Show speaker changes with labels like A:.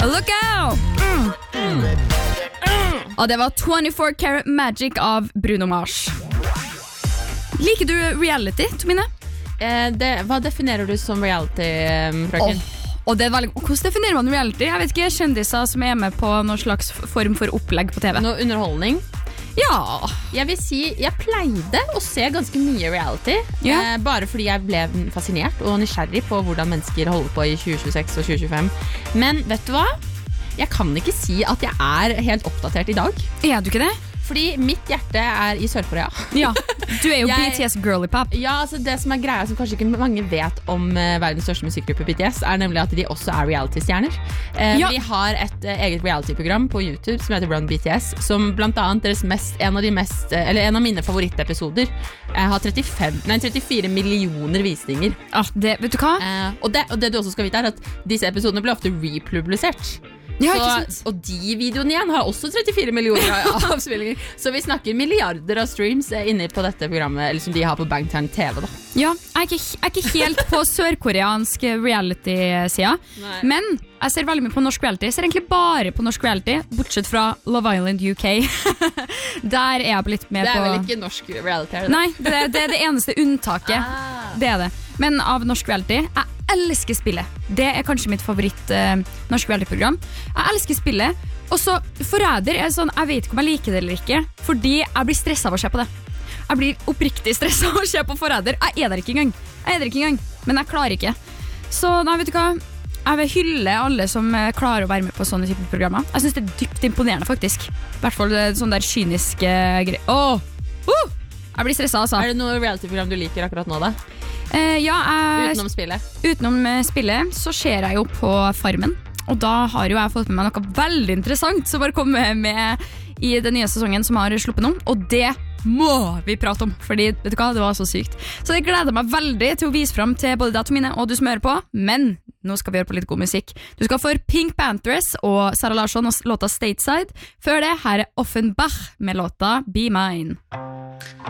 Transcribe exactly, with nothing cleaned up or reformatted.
A: Look out! Mm. Mm. Mm. Og det var twenty-four Karat Magic av Bruno Mars. Liker du reality, Tomine?
B: Eh, det, hva definerer du som reality, frøken?
A: Oh. Og det er veldig, hvordan definerer man reality? Jeg vet ikke, kjendiser som er med på noen slags form for opplegg på T V.
B: Noe underholdning?
A: Ja.
B: Jeg vil si, jeg pleide å se ganske mye reality, ja. eh, bare fordi jeg ble fascinert og nysgjerrig på hvordan mennesker holder på i tjue tjueseks og tjue tjuefem. Men vet du hva? Jeg kan ikke si at jeg er helt oppdatert i dag.
A: Er du ikke det?
B: Fordi mitt hjerte er i Sør-Korea.
A: Ja, du er jo
B: jeg,
A: B T S girly pop.
B: Ja, altså det som er greia som kanskje ikke mange vet om uh, verdens største musikkgruppe B T S, er nemlig at de også er reality-stjerner. Uh, ja. De har et uh, eget reality-program på YouTube som heter Run B T S, som blant annet deres mest, en av de mest, uh, eller en av mine favorittepisoder uh, har trettifem, nei, trettifire millioner visninger.
A: Ah, det, vet du hva?
B: Uh, og, det, og det du også skal vite er at disse episodene ble ofte republisert.
A: Ja,
B: så, og de videoene igjen har også trettifire millioner avspillinger. Så vi snakker milliarder av streams inne på dette programmet, eller som de har på Bangtan T V da.
A: Ja, jeg er ikke, jeg er ikke helt på sørkoreansk reality-sida, men jeg ser veldig mye på norsk reality. Jeg ser egentlig bare på norsk reality, bortsett fra Love Island U K. Der er jeg litt mer på...
B: Det er på... vel ikke norsk reality, er det?
A: Nei, det er, det er det eneste unntaket.
B: Ah.
A: Det er det. Men av norsk reality, jeg elsker spillet. Det er kanskje mitt favoritt uh, norsk reality-program. Jeg elsker spillet. Og så Forræder er sånn, jeg vet ikke om jeg liker det eller ikke, fordi jeg blir stresset av å se på det. Jeg blir oppriktig stresset av å se på Forræder. Jeg er der ikke engang. Jeg er der ikke engang, men jeg klarer ikke. Så nei, vet du hva? Jeg vil hylle alle som klarer å være med på sånne typer programmer. Jeg synes det er dypt imponerende, faktisk. I hvert fall sånn der kyniske greier. Åh! Uh! Jeg blir stresset, altså.
B: Er det noe reality-program du liker akkurat nå, da?
A: Uh, ja, jeg,
B: utenom spillet?
A: Utenom spillet så ser jeg jo på Farmen. Og da har jo jeg fått med meg noe veldig interessant som bare kommer med i den nye sesongen som har sluppet nå. Og det må vi prate om, fordi vet du hva, det var så sykt. Så jeg gleder meg veldig til å vise frem til både deg, Tomine, og du som hører på. Men nå skal vi høre på litt god musikk. Du skal få Pink Panthers og Sarah Larsson og låta Stateside. Før det, her er Offenbach med låta Be Mine.